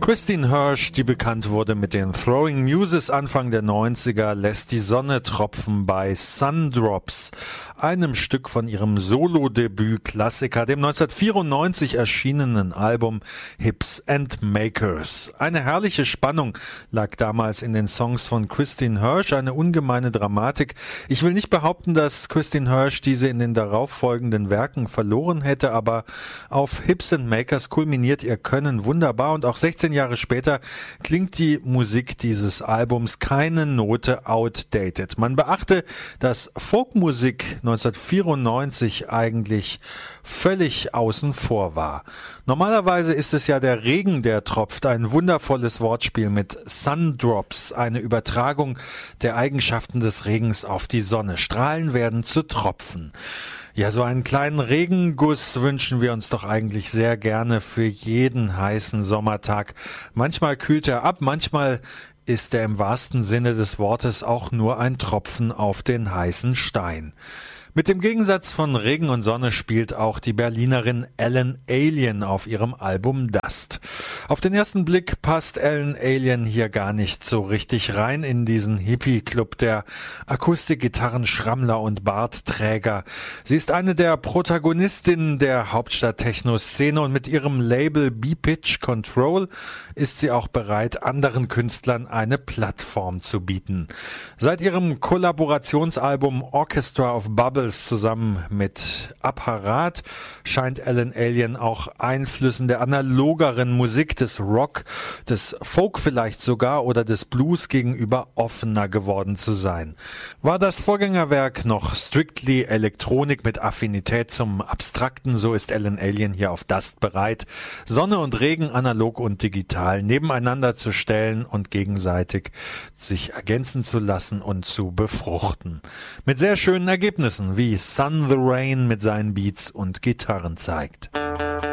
Christine Hirsch, die bekannt wurde mit den Throwing Muses Anfang der 90er, lässt die Sonne tropfen bei Sundrops, einem Stück von ihrem Solo-Debüt-Klassiker, dem 1994 erschienenen Album Hips and Makers. Eine herrliche Spannung lag damals in den Songs von Christine Hirsch, eine ungemeine Dramatik. Ich will nicht behaupten, dass Christine Hirsch diese in den darauffolgenden Werken verloren hätte, aber auf Hips and Makers kulminiert ihr Können wunderbar und auch 16 Jahre später klingt die Musik dieses Albums keine Note outdated. Man beachte, dass Folkmusik 1994 eigentlich völlig außen vor war. Normalerweise ist es ja der Regen, der tropft, ein wundervolles Wortspiel mit Sundrops, eine Übertragung der Eigenschaften des Regens auf die Sonne. Strahlen werden zu Tropfen. Ja, so einen kleinen Regenguss wünschen wir uns doch eigentlich sehr gerne für jeden heißen Sommertag. Manchmal kühlt er ab, manchmal ist er im wahrsten Sinne des Wortes auch nur ein Tropfen auf den heißen Stein. Mit dem Gegensatz von Regen und Sonne spielt auch die Berlinerin Ellen Allien auf ihrem Album Dust. Auf den ersten Blick passt Ellen Allien hier gar nicht so richtig rein in diesen Hippie-Club der Akustikgitarren, Schrammler und Bartträger. Sie ist eine der Protagonistinnen der Hauptstadt-Techno-Szene und mit ihrem Label B-Pitch Control ist sie auch bereit, anderen Künstlern eine Plattform zu bieten. Seit ihrem Kollaborationsalbum Orchestra of Bubbles zusammen mit Apparat scheint Ellen Allien auch Einflüssen der analogeren Musik, des Rock, des Folk vielleicht sogar oder des Blues gegenüber offener geworden zu sein. War das Vorgängerwerk noch strictly Elektronik mit Affinität zum Abstrakten, so ist Ellen Allien hier auf Dust bereit, Sonne und Regen, analog und digital, nebeneinander zu stellen und gegenseitig sich ergänzen zu lassen und zu befruchten. Mit sehr schönen Ergebnissen, wie Sun the Rain mit seinen Beats und Gitarren zeigt.